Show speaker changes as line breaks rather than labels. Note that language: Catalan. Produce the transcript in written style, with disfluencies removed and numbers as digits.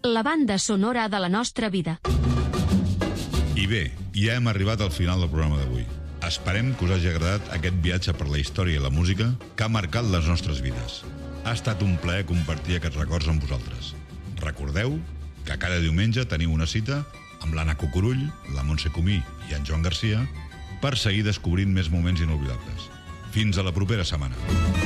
la banda sonora de la nostra vida.
I bé, ja hem arribat al final del programa d'avui. Esperem que us hagi agradat aquest viatge per la història i la música que ha marcat les nostres vides. Ha estat un plaer compartir aquests records amb vosaltres. Recordeu que cada diumenge teniu una cita amb l'Anna Cucurull, la Montse Comí i en Joan Garcia per seguir descobrint més moments inolvidables. Fins a la propera setmana.